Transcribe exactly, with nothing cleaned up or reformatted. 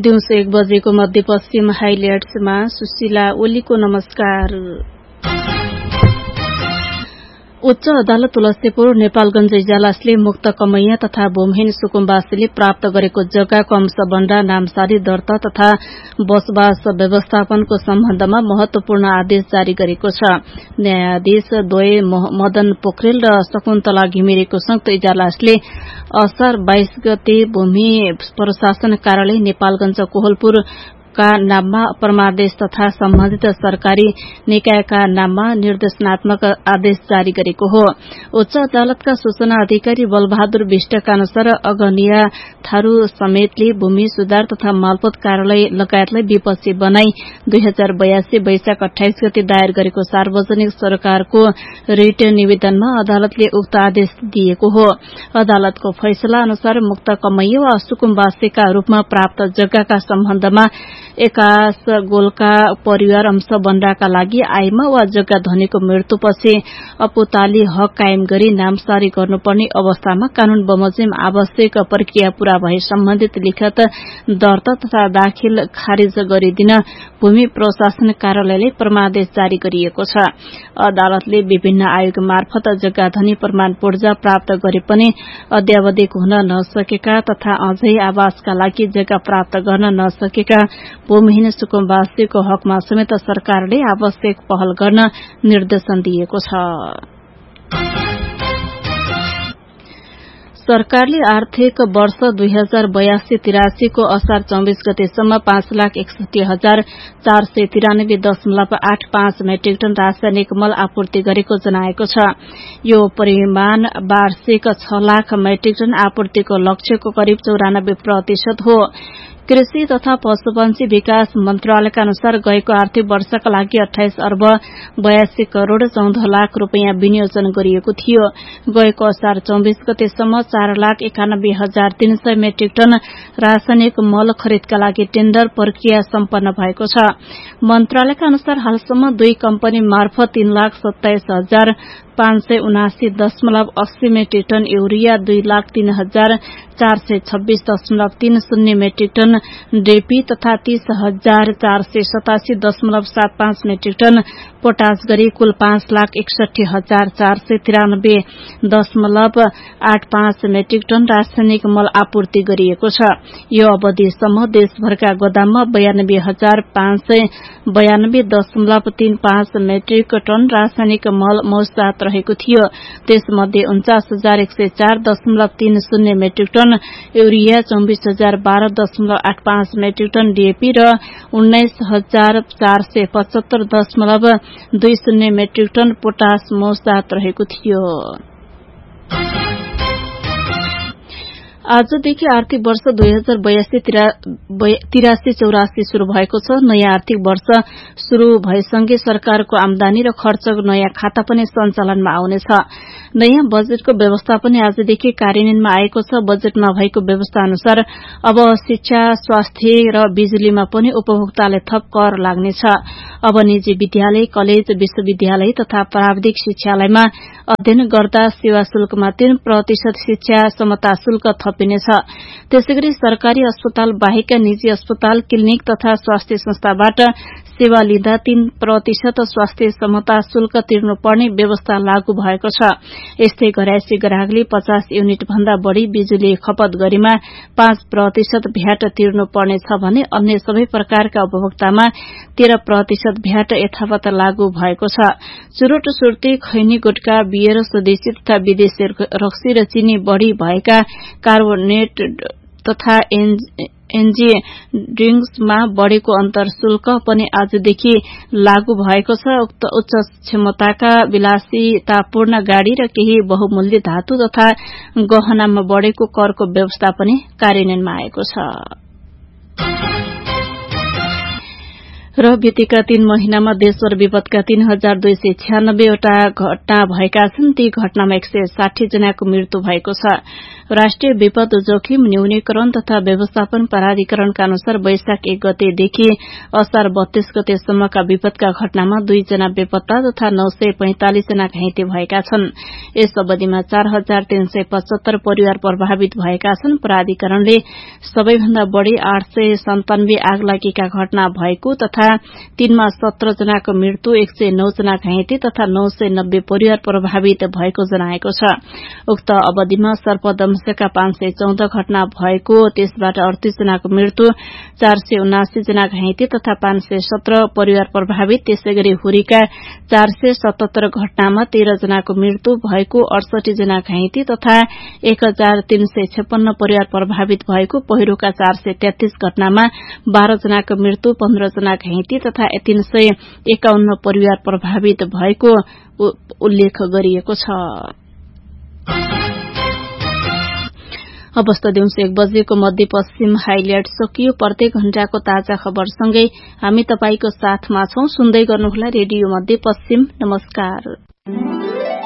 दिउँसो एक बजेको मध्यपश्चिम हाइलाइट्समा सुशीला ओलीको नमस्कार। उच्च अदालत तुलसीपुर नेपालगंज इजलासले मुक्त कमैया तथा भूमिहीन सुकुम्बासीले प्राप्त गरेको जग्गाको अंशबन्डा नामसारी दर्ता तथा बसोबास व्यवस्थापनको सम्बन्धमा महत्वपूर्ण आदेश जारी गरेको छ। न्यायाधीश द्वय मदन पोखरेल र शकुन्तला घिमिरेको संयुक्त इजलासले असार बाइस गते भूमि प्रशासन कार्यालय नेपालगंज कोहलपुर का नाममा परमादेश तथा सम्बन्धित सरकारी निकायका नाममा निर्देशनात्मक आदेश जारी गरेको हो। उच्च अदालतका सूचना अधिकारी बलबहादुर विष्टका अनुसार अगनिया थारू समेतले भूमि सुधार तथा मालपोत कार्यालय लगायतलाई विपक्षी बनाई दुई हजार बयासी वैशाख अठाइस गते दायर गरेको सार्वजनिक सरकारको रिट निवेदनमा अदालतले उक्त आदेश दिएको हो। अदालतको फैसला अनुसार मुक्त कमैया वा सुकुम्बासीका रूपमा प्राप्त जग्गाका सम्बन्धमा एकास गोलका परिवार अंशबन्डाका लागि आयमा वा जग्गा धनीको मृत्युपछि अपुताली हक कायम गरी नामसारी गर्नुपर्ने अवस्थामा कानून बमोजिम आवश्यक प्रक्रिया पूरा भए सम्बन्धित लिखित दर्ता तथा दाखिल खारिज गरिदिन भूमि प्रशासन कार्यालयले परमादेश जारी गरिएको छ। अदालतले विभिन्न आयोग मार्फत जग्गा धनी प्रमाण पूर्जा प्राप्त गरे पनि अद्यावधिक हुन नसकेका तथा अझै आवासका लागि जग्गा प्राप्त गर्न नसकेका भूमिहीन सुकुम्बासीको हकमा समेत सरकारले आवश्यक पहल गर्न निर्देशन दिएको छ। सरकारले आर्थिक वर्ष दुई हजार बयासी तिरासी को असार चौबीस गतेसम्म पाँच लाख एकसठी हजार चार सय तिरानब्बे दशमलव आठ पाँच मेट्रिक टन रासायनिक मल आपूर्ति गरेको जनाएको छ। यो परिमाण वार्षिक छ लाख मेट्रिक टन आपूर्तिको लक्ष्यको करिब चौरानब्बे प्रतिशत हो। कृषि तथा पशुपन्छी विकास मन्त्रालयका अनुसार गएको आर्थिक वर्षका लागि अठाइस अर्ब बयासी करोड़ चौध लाख रूपियाँ विनियोजन गरिएको थियो। गएको असार चौबीस गतेसम्म चार लाख एकानब्बे हजार तीन सय मेट्रिक टन रासायनिक मल खरिदका लागि टेण्डर प्रक्रिया सम्पन्न भएको छ। मन्त्रालयका अनुसार हालसम्म दुई कम्पनी मार्फत तीन लाख सत्ताइस हजार पाँच सय उनासी दशमलव अस्सी मेट्रिक टन यूरिया, दुई लाख तीन हजार चार सय छब्बीस दशमलव तीन शून्य मेट्रिक टन डेपी तथा तीस हजार चार सय सतासी दशमलव सात पाँच मेट्रिक टन पोटास गरी कुल पाँच लाख एकसठी हजार चार सय तिरानब्बे दशमलव आठ पाँच मेट्रिक टन रासायनिक मल आपूर्ति गरिएको छ। यो अवधिसम्म देशभरका गोदाममा बयानब्बे हजार पाँच सय बयानब्बे दशमलव तीन पाँच मेट्रिक टन रासायनिक मल मौजूद रहेको थियो। त्यसमध्ये उन्चास हजार एक सय चार दशमलव तीन शून्य मेट्रिक टन यूरिया, चौबीस हजार बाह्र दशमलव आठ पाँच मेट्रिक टन डीएपी र उन्नाइस हजार चार सय पचहत्तर दशमलव दुई शून्य मेट्रिक टन पोटास मौजूद रहेको थियो। आजदेखि आर्थिक वर्ष दुई हजार बयासी तिरासी चौरासी शुरू भएको छ। नयाँ आर्थिक वर्ष शुरू भएसँगै सरकारको आमदानी र खर्चको नयाँ खाता पनि सञ्चालनमा आउनेछ। नयाँ बजेटको व्यवस्था पनि आजदेखि कार्यान्वयनमा आएको छ। बजेटमा भएको व्यवस्था अनुसार अब शिक्षा, स्वास्थ्य र बिजुलीमा पनि उपभोक्ताले थप कर लाग्नेछ। अब निजी विद्यालय, कलेज, विश्वविद्यालय तथा प्राविधिक शिक्षालयमा अध्ययन गर्दा सेवा शुल्कमा तीन प्रतिशत शिक्षा समता शुल्क थपिनेछ। त्यसैगरी सरकारी अस्पताल बाहेकका निजी अस्पताल, क्लिनिक तथा स्वास्थ्य संस्थाबाट सेवा लिँदा तीन प्रतिशत स्वास्थ्य समता शुल्क तिर्नुपर्ने व्यवस्था लागू भएको छ। यस्तै घरायसी ग्राहकले पचास युनिट भन्दा बढ़ी बिजुली खपत गरेमा पाँच प्रतिशत भ्याट तिर्नुपर्नेछ भने अन्य सबै प्रकारका उपभोक्तामा तेह्र प्रतिशत भ्याट यथावत लागू भएको छ। चुरोट, सुर्ती, खैनी, गुटखा, बियर, स्वदेशी तथा विदेशी रक्सी र चिनी बढ़ी भएका कार्बोनेट तथा एनजी ड्रिंक्समा बढ़ेको अन्तर शुल्क पनि आजदेखि लागू भएको छ। उक्त उच्च क्षमताका विलासितापूर्ण गाड़ी र केही बहुमूल्य धातु तथा गहनामा बढ़ेको करको व्यवस्था पनि कार्यान्वयनमा आएको छ। र बितेका तीन महिनामा देशभर विपदका तीन हजार दुई सय छ्यानब्बेवटा घटना भएका छन्। ती घटनामा एक सय साठी जनाको मृत्यु भएको छ। राष्ट्रिय विपद जोखिम न्यूनीकरण तथा व्यवस्थापन प्राधिकरणका अनुसार वैशाख एक गतेदेखि असार बत्तीस गतेसम्मका विपदका घटनामा दुईजना बेपत्ता तथा नौ सय पैंतालिस जना घाइते भएका छन्। यस अवधिमा चार हजार तीन सय पचहत्तर परिवार प्रभावित भएका छन्। प्राधिकरणले सबैभन्दा बढ़ी आठ सय सन्तानब्बे आगलागीका घटना भएको तथा तीनमा सत्र जनाको मृत्यु, एक सय नौ जना घाइते तथा नौ सय नब्बे परिवार प्रभावित भएको जनाएको छ। उक्त अवधिमा सर्पदंशका पाँच सय चौध घटना भएको, त्यसबाट अडतीस जनाको मृत्यु, चार सय उनासी जना घाइते तथा पाँच सय सत्र परिवार प्रभावित। त्यसैगरी हुरीका चार सय सतहत्तर घटनामा तेह्र जनाको मृत्यु भएको, अडसठी जना घाइते तथा एक हजार तीन सय छप्पन्न परिवार प्रभावित भएको। पहिरोका चार सय तेत्तीस घटनामा बाह्र जनाको मृत्यु, पन्ध्र जना घाइते तथा तीन सय एकाउन्न परिवार प्रभावित भएको उल्लेख गरिएको छ। अवस्था दिउँसो एक बजेको मध्यपश्चिम हाइलाइट सकियो। प्रत्येक घण्टाको ताजा खबरसँगै हामी तपाईको साथमा छौं। सुन्दै गर्नुहोला रेडियो मध्यपश्चिम। नमस्कार।